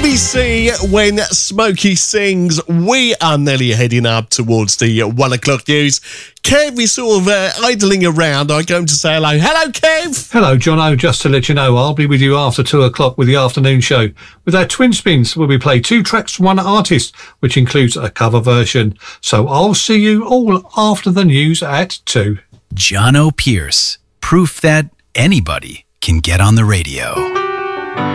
BBC When Smokey Sings. We are nearly heading up towards the 1 o'clock news. Kev is sort of idling around. I'm going to say hello. Hello, Kev. Hello, Jono. Just to let you know, I'll be with you after 2 o'clock with the afternoon show. With our twin spins, where we play 2 tracks from one artist, which includes a cover version. So I'll see you all after the news at 2. Jono Pierce. Proof that anybody can get on the radio.